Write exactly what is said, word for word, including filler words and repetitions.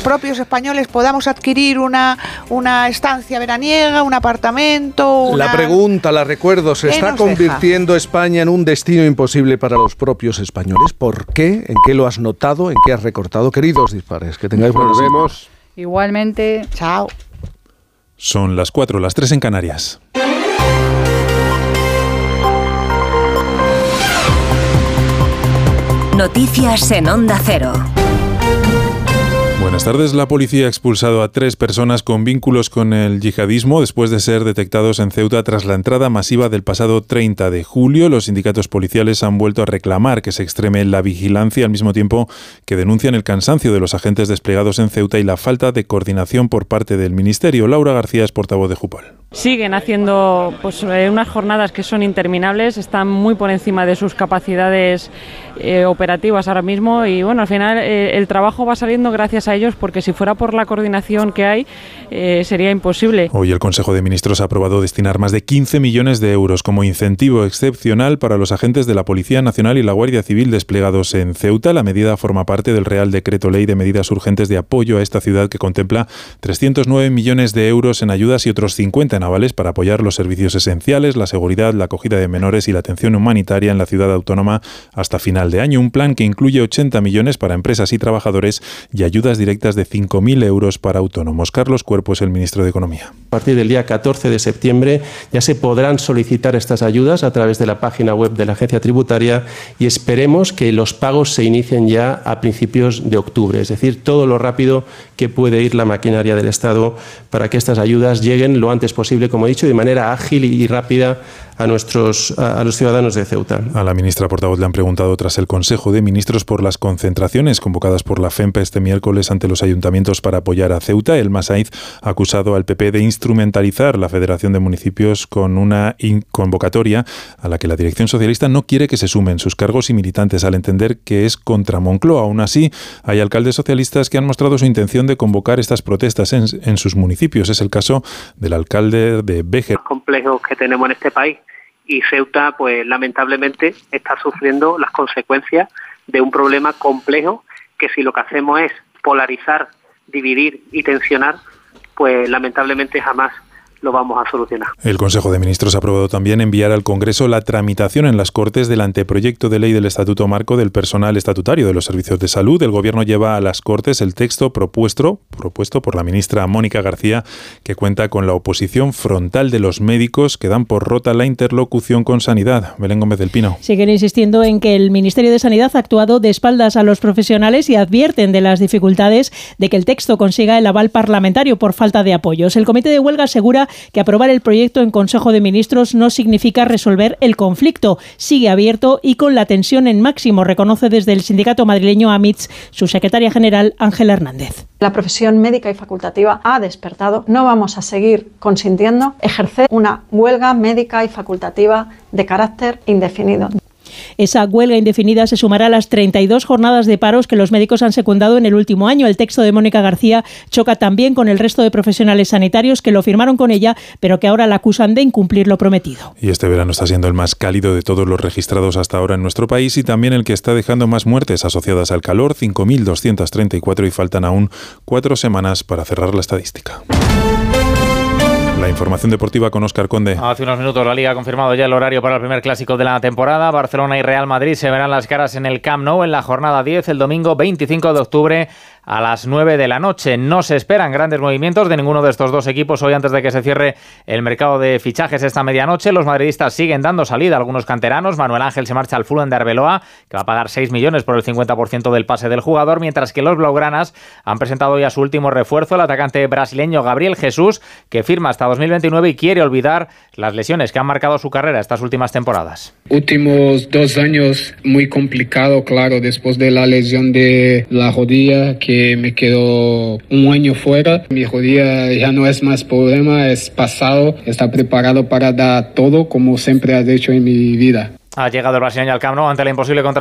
propios españoles podamos adquirir una, una estancia veraniega, un apartamento. Una... La pregunta, la recuerdo, ¿se está convirtiendo deja? España en un destino imposible para los propios españoles? ¿Por qué? ¿En qué lo has notado? ¿En qué has recortado? Queridos dispares, que tengáis buenos días. Nos vemos. Igualmente. Chao. Son las cuatro, las tres en Canarias. Noticias en Onda Cero. Buenas tardes. La policía ha expulsado a tres personas con vínculos con el yihadismo después de ser detectados en Ceuta tras la entrada masiva del pasado treinta de julio. Los sindicatos policiales han vuelto a reclamar que se extreme la vigilancia al mismo tiempo que denuncian el cansancio de los agentes desplegados en Ceuta y la falta de coordinación por parte del Ministerio. Laura García es portavoz de Jupol. Siguen haciendo pues, unas jornadas que son interminables, están muy por encima de sus capacidades eh, operativas ahora mismo y bueno, al final eh, el trabajo va saliendo gracias a ellos porque si fuera por la coordinación que hay eh, sería imposible. Hoy el Consejo de Ministros ha aprobado destinar más de quince millones de euros como incentivo excepcional para los agentes de la Policía Nacional y la Guardia Civil desplegados en Ceuta. La medida forma parte del Real Decreto Ley de Medidas Urgentes de Apoyo a esta ciudad que contempla trescientos nueve millones de euros en ayudas y otros cincuenta navales para apoyar los servicios esenciales, la seguridad, la acogida de menores y la atención humanitaria en la ciudad autónoma hasta final de año. Un plan que incluye ochenta millones para empresas y trabajadores y ayudas directas de cinco mil euros para autónomos. Carlos Cuerpo es el ministro de Economía. A partir del día catorce de septiembre ya se podrán solicitar estas ayudas a través de la página web de la Agencia Tributaria y esperemos que los pagos se inicien ya a principios de octubre, es decir, todo lo rápido que puede ir la maquinaria del Estado para que estas ayudas lleguen lo antes posible, como he dicho, de manera ágil y rápida a nuestros a, a los ciudadanos de Ceuta. A la ministra portavoz le han preguntado tras el Consejo de Ministros por las concentraciones convocadas por la FEMPE este miércoles ante los ayuntamientos para apoyar a Ceuta. El Masaiz ha acusado al P P de instrumentalizar la Federación de Municipios con una convocatoria a la que la dirección socialista no quiere que se sumen sus cargos y militantes al entender que es contra Moncloa. Aún así, hay alcaldes socialistas que han mostrado su intención de convocar estas protestas en, en sus municipios. Es el caso del alcalde de Béjar. Complejos que tenemos en este país. Y Ceuta, pues lamentablemente, está sufriendo las consecuencias de un problema complejo que si lo que hacemos es polarizar, dividir y tensionar, pues lamentablemente jamás lo vamos a solucionar. El Consejo de Ministros ha aprobado también enviar al Congreso la tramitación en las Cortes del anteproyecto de ley del Estatuto Marco del Personal Estatutario de los Servicios de Salud. El Gobierno lleva a las Cortes el texto propuesto, propuesto por la ministra Mónica García, que cuenta con la oposición frontal de los médicos que dan por rota la interlocución con Sanidad. Belén Gómez del Pino. Siguen insistiendo en que el Ministerio de Sanidad ha actuado de espaldas a los profesionales y advierten de las dificultades de que el texto consiga el aval parlamentario por falta de apoyos. El Comité de Huelga asegura que aprobar el proyecto en Consejo de Ministros no significa resolver el conflicto. Sigue abierto y con la tensión en máximo, reconoce desde el sindicato madrileño AMITS su secretaria general Ángela Hernández. La profesión médica y facultativa ha despertado. No vamos a seguir consintiendo ejercer una huelga médica y facultativa de carácter indefinido. Esa huelga indefinida se sumará a las treinta y dos jornadas de paros que los médicos han secundado en el último año. El texto de Mónica García choca también con el resto de profesionales sanitarios que lo firmaron con ella, pero que ahora la acusan de incumplir lo prometido. Y este verano está siendo el más cálido de todos los registrados hasta ahora en nuestro país y también el que está dejando más muertes asociadas al calor, cinco mil doscientas treinta y cuatro, y faltan aún cuatro semanas para cerrar la estadística. La información deportiva con Óscar Conde. Hace unos minutos la Liga ha confirmado ya el horario para el primer clásico de la temporada. Barcelona y Real Madrid se verán las caras en el Camp Nou en la jornada diez el domingo veinticinco de octubre a las nueve de la noche. No se esperan grandes movimientos de ninguno de estos dos equipos hoy antes de que se cierre el mercado de fichajes esta medianoche. Los madridistas siguen dando salida a algunos canteranos. Manuel Ángel se marcha al Fulham de Arbeloa, que va a pagar seis millones por el cincuenta por ciento del pase del jugador, mientras que los blaugranas han presentado ya su último refuerzo, el atacante brasileño Gabriel Jesús, que firma hasta dos mil veintinueve y quiere olvidar las lesiones que han marcado su carrera estas últimas temporadas. Últimos dos años muy complicado, claro, después de la lesión de la rodilla, que me quedó un año fuera. Mi rodilla ya no es más problema, es pasado. Está preparado para dar todo como siempre has hecho en mi vida. Ha llegado el brasileño al Camp Nou ante la imposible contra